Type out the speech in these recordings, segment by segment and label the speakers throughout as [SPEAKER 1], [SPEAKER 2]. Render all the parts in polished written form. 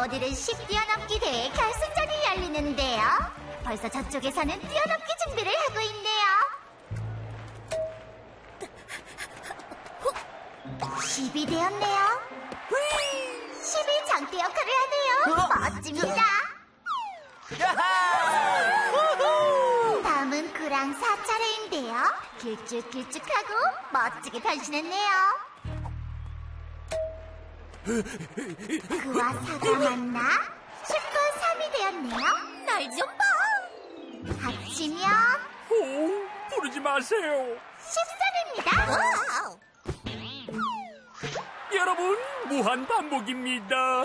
[SPEAKER 1] 오늘은 10 뛰어넘기 대회 결승전이 열리는데요. 벌써 저쪽에서는 뛰어넘기 준비를 하고 있네요. 10이 되었네요. 10이 장대 역할을 하네요. 멋집니다. 다음은 구랑 4차례인데요. 길쭉길쭉하고 멋지게 변신했네요. 그와 4가 만나 10과 3이 되었네요. 날 좀 봐. 합치면
[SPEAKER 2] 부르지 마세요.
[SPEAKER 1] 13입니다.
[SPEAKER 2] 여러분, 무한 반복입니다.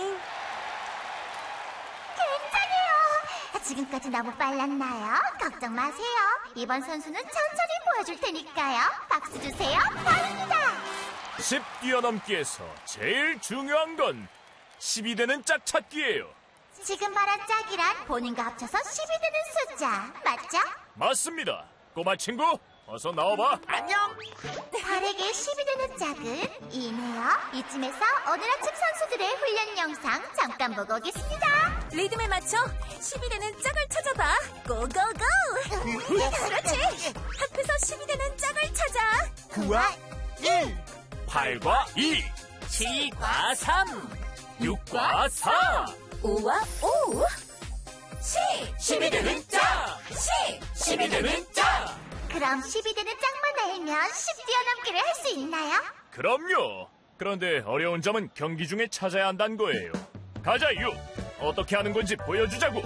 [SPEAKER 1] 굉장해요. 지금까지 너무 빨랐나요? 걱정 마세요. 이번 선수는 천천히 보여줄 테니까요. 박수 주세요. 다행이다.
[SPEAKER 2] 10 뛰어넘기에서 제일 중요한 건 10이 되는 짝 찾기예요.
[SPEAKER 1] 지금 말한 짝이란 본인과 합쳐서 10이 되는 숫자, 맞죠?
[SPEAKER 2] 맞습니다. 꼬마 친구, 어서 나와봐.
[SPEAKER 3] 안녕.
[SPEAKER 1] 발에게 10이 되는 짝은 이네요. 이쯤에서 오늘 아침 선수들의 훈련 영상 잠깐 보고 오겠습니다.
[SPEAKER 4] 리듬에 맞춰 10이 되는 짝을 찾아봐. 고고고. 그렇지. 합해서 10이 되는 짝을 찾아.
[SPEAKER 3] 9와 1,
[SPEAKER 2] 8과 2, 7과 3, 6과 4,
[SPEAKER 4] 5와 5.
[SPEAKER 2] 10이 되는 짝! 10이 되는 짝!
[SPEAKER 1] 그럼 10이 되는 짝만 알면 10 뛰어넘기를 할 수 있나요?
[SPEAKER 2] 그럼요. 그런데 어려운 점은 경기 중에 찾아야 한다는 거예요. 가자, 6. 어떻게 하는 건지 보여주자고.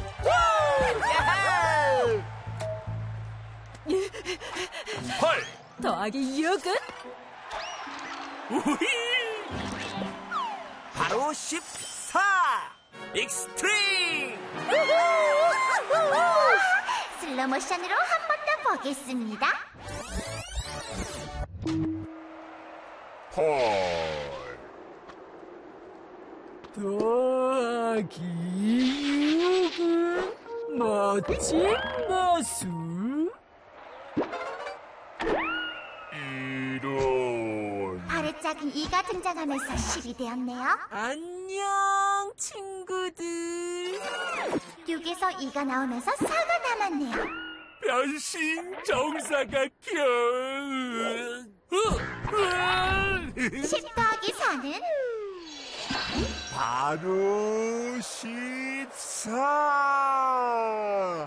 [SPEAKER 2] 8.
[SPEAKER 4] 더하기 6은?
[SPEAKER 2] 우히!
[SPEAKER 3] 바로 14. 익스트림.
[SPEAKER 1] 슬로모션으로 한 번 더 보겠습니다.
[SPEAKER 2] 8.
[SPEAKER 5] 더하기 6은 멋진 모습.
[SPEAKER 2] 이런.
[SPEAKER 1] 발의 짝인 2가 등장하면서 10이 되었네요.
[SPEAKER 4] 안녕, 친구들.
[SPEAKER 1] 6에서 2가 나오면서 4가 남았네요.
[SPEAKER 2] 변신 정사각형.
[SPEAKER 1] 10 더하기 4는?
[SPEAKER 3] 바로 14.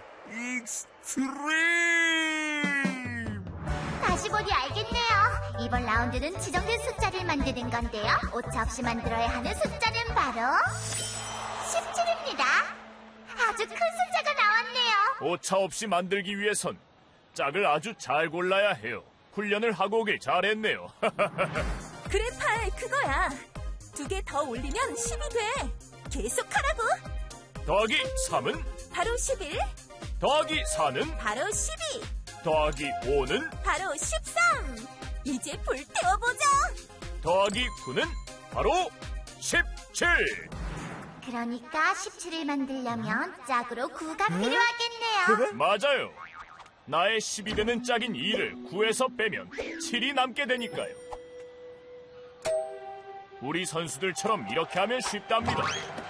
[SPEAKER 3] 익스트림.
[SPEAKER 1] 다시 보니 알겠네요. 이번 라운드는 지정된 숫자를 만드는 건데요. 오차 없이 만들어야 하는 숫자는 바로 17입니다. 아주 큰 숫자가 나왔네요.
[SPEAKER 2] 오차 없이 만들기 위해선 짝을 아주 잘 골라야 해요. 훈련을 하고 오길 잘했네요.
[SPEAKER 4] 그래, 팔, 그거야. 2개 더 올리면 10이 돼. 계속하라고.
[SPEAKER 2] 더하기 3은?
[SPEAKER 4] 바로 11.
[SPEAKER 2] 더하기 4는?
[SPEAKER 4] 바로 12.
[SPEAKER 2] 더하기 5는?
[SPEAKER 4] 바로 13. 이제 불태워보자.
[SPEAKER 2] 더하기 9는? 바로 17.
[SPEAKER 1] 그러니까 17을 만들려면 짝으로 9가 필요하겠네요.
[SPEAKER 2] 맞아요. 나의 10이 되는 짝인 2를 9에서 빼면 7이 남게 되니까요. 우리 선수들처럼 이렇게 하면 쉽답니다.